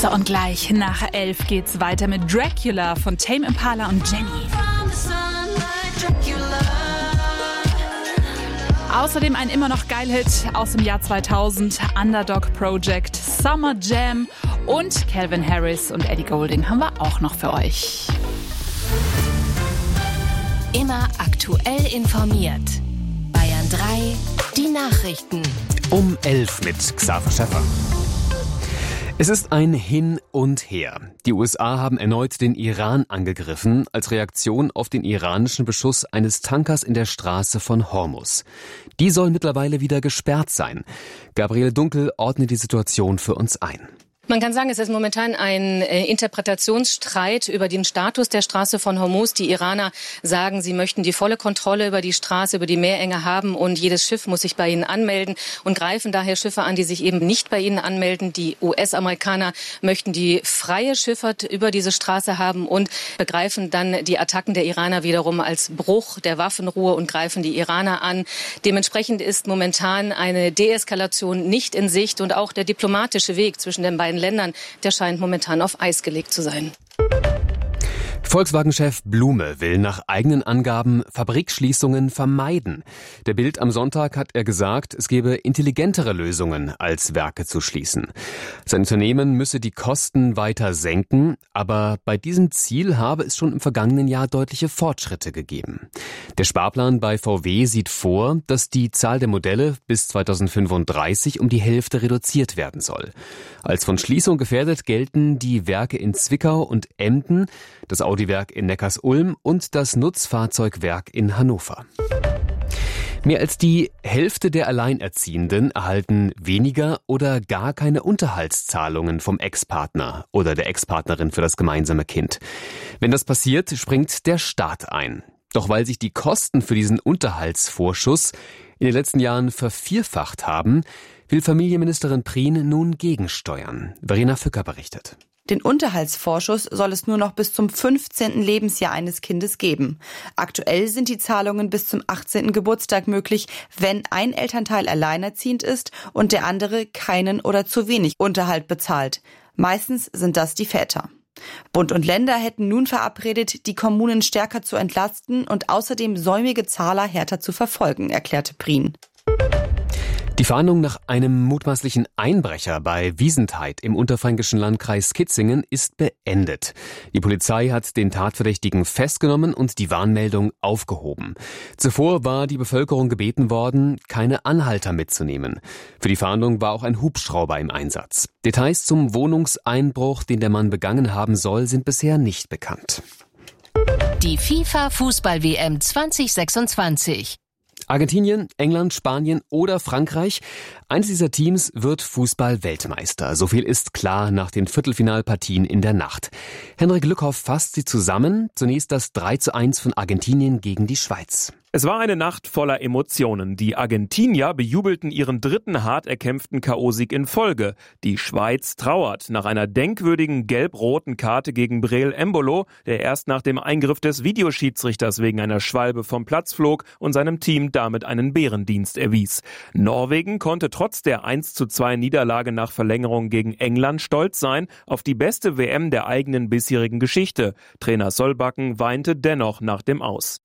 So, und gleich nach 11 geht's weiter mit Dracula von Tame Impala und Jenny. Außerdem ein immer noch Geil-Hit aus dem Jahr 2000, Underdog Project, Summer Jam und Calvin Harris und Ellie Goulding haben wir auch noch für euch. Immer aktuell informiert. Bayern 3, die Nachrichten. Um 11 mit Xaver Schäffer. Es ist ein Hin und Her. Die USA haben erneut den Iran angegriffen, als Reaktion auf den iranischen Beschuss eines Tankers in der Straße von Hormuz. Die soll mittlerweile wieder gesperrt sein. Gabriele Dunkel ordnet die Situation für uns ein. Man kann sagen, es ist momentan ein Interpretationsstreit über den Status der Straße von Hormuz. Die Iraner sagen, sie möchten die volle Kontrolle über die Straße, über die Meerenge haben und jedes Schiff muss sich bei ihnen anmelden und greifen daher Schiffe an, die sich eben nicht bei ihnen anmelden. Die US-Amerikaner möchten die freie Schifffahrt über diese Straße haben und begreifen dann die Attacken der Iraner wiederum als Bruch der Waffenruhe und greifen die Iraner an. Dementsprechend ist momentan eine Deeskalation nicht in Sicht und auch der diplomatische Weg zwischen den beiden Ländern, der scheint momentan auf Eis gelegt zu sein. Volkswagen-Chef Blume will nach eigenen Angaben Fabrikschließungen vermeiden. Der Bild am Sonntag hat er gesagt, es gebe intelligentere Lösungen, als Werke zu schließen. Sein Unternehmen müsse die Kosten weiter senken, aber bei diesem Ziel habe es schon im vergangenen Jahr deutliche Fortschritte gegeben. Der Sparplan bei VW sieht vor, dass die Zahl der Modelle bis 2035 um die Hälfte reduziert werden soll. Als von Schließung gefährdet gelten die Werke in Zwickau und Emden, das Audi-Werk in Neckarsulm und das Nutzfahrzeugwerk in Hannover. Mehr als die Hälfte der Alleinerziehenden erhalten weniger oder gar keine Unterhaltszahlungen vom Ex-Partner oder der Ex-Partnerin für das gemeinsame Kind. Wenn das passiert, springt der Staat ein. Doch weil sich die Kosten für diesen Unterhaltsvorschuss in den letzten Jahren vervierfacht haben, will Familienministerin Prien nun gegensteuern. Verena Fücker berichtet. Den Unterhaltsvorschuss soll es nur noch bis zum 15. Lebensjahr eines Kindes geben. Aktuell sind die Zahlungen bis zum 18. Geburtstag möglich, wenn ein Elternteil alleinerziehend ist und der andere keinen oder zu wenig Unterhalt bezahlt. Meistens sind das die Väter. Bund und Länder hätten nun verabredet, die Kommunen stärker zu entlasten und außerdem säumige Zahler härter zu verfolgen, erklärte Prien. Die Fahndung nach einem mutmaßlichen Einbrecher bei Wiesentheid im unterfränkischen Landkreis Kitzingen ist beendet. Die Polizei hat den Tatverdächtigen festgenommen und die Warnmeldung aufgehoben. Zuvor war die Bevölkerung gebeten worden, keine Anhalter mitzunehmen. Für die Fahndung war auch ein Hubschrauber im Einsatz. Details zum Wohnungseinbruch, den der Mann begangen haben soll, sind bisher nicht bekannt. Die FIFA-Fußball-WM 2026. Argentinien, England, Spanien oder Frankreich. Eines dieser Teams wird Fußball-Weltmeister. So viel ist klar nach den Viertelfinalpartien in der Nacht. Henrik Lückhoff fasst sie zusammen. Zunächst das 3:1 von Argentinien gegen die Schweiz. Es war eine Nacht voller Emotionen. Die Argentinier bejubelten ihren dritten hart erkämpften K.O.-Sieg in Folge. Die Schweiz trauert nach einer denkwürdigen gelb-roten Karte gegen Breel Embolo, der erst nach dem Eingriff des Videoschiedsrichters wegen einer Schwalbe vom Platz flog und seinem Team damit einen Bärendienst erwies. Norwegen konnte trotz der 1:2 Niederlage nach Verlängerung gegen England stolz sein auf die beste WM der eigenen bisherigen Geschichte. Trainer Solbakken weinte dennoch nach dem Aus.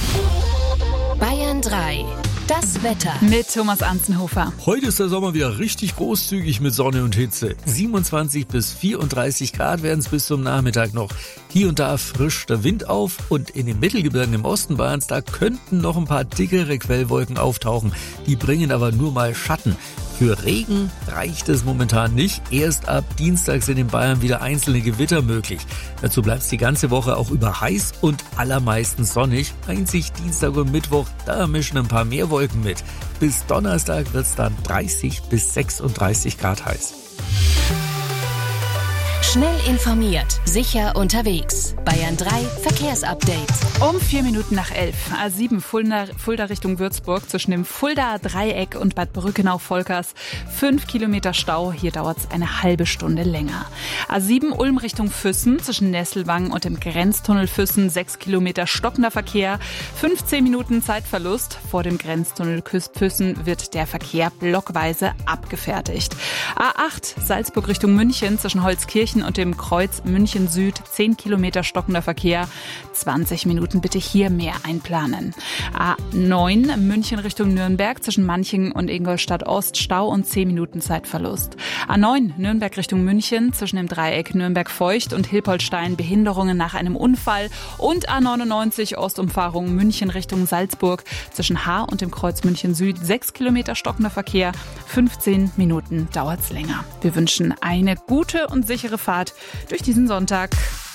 Bayern 3, das Wetter. Mit Thomas Anzenhofer. Heute ist der Sommer wieder richtig großzügig mit Sonne und Hitze. 27 bis 34 Grad werden es bis zum Nachmittag noch. Hier und da frischt der Wind auf und in den Mittelgebirgen im Osten Bayerns, da könnten noch ein paar dickere Quellwolken auftauchen. Die bringen aber nur mal Schatten. Für Regen reicht es momentan nicht. Erst ab Dienstag sind in Bayern wieder einzelne Gewitter möglich. Dazu bleibt es die ganze Woche auch über heiß und allermeistens sonnig. Einzig Dienstag und Mittwoch, da mischen ein paar mehr Wolken mit. Bis Donnerstag wird es dann 30 bis 36 Grad heiß. Schnell informiert, sicher unterwegs. Bayern 3 Verkehrsupdate. Um 4 Minuten nach 11. A7 Fulda Richtung Würzburg zwischen dem Fuldaer Dreieck und Bad Brückenau-Volkers. 5 Kilometer Stau, hier dauert es eine halbe Stunde länger. A7 Ulm Richtung Füssen zwischen Nesselwang und dem Grenztunnel Füssen. 6 Kilometer stockender Verkehr. 15 Minuten Zeitverlust. Vor dem Grenztunnel Füssen wird der Verkehr blockweise abgefertigt. A8 Salzburg Richtung München zwischen Holzkirchen und dem Kreuz München Süd. 10 Kilometer stockender Verkehr. 20 Minuten bitte hier mehr einplanen. A9 München Richtung Nürnberg zwischen Manching und Ingolstadt Ost. Stau und 10 Minuten Zeitverlust. A9 Nürnberg Richtung München zwischen dem Dreieck Nürnberg-Feucht und Hilpoltstein. Behinderungen nach einem Unfall. Und A99 Ostumfahrung München Richtung Salzburg zwischen Haar und dem Kreuz München Süd. 6 Kilometer stockender Verkehr. 15 Minuten dauert's länger. Wir wünschen eine gute und sichere Fahrt durch diesen Sonntag.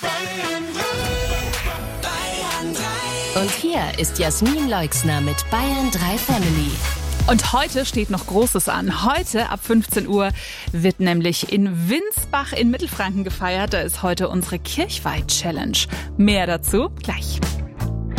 Und hier ist Jasmin Leixner mit Bayern 3 Family. Und heute steht noch Großes an. Heute ab 15 Uhr wird nämlich in Winsbach in Mittelfranken gefeiert. Da ist heute unsere Kirchweih-Challenge. Mehr dazu gleich.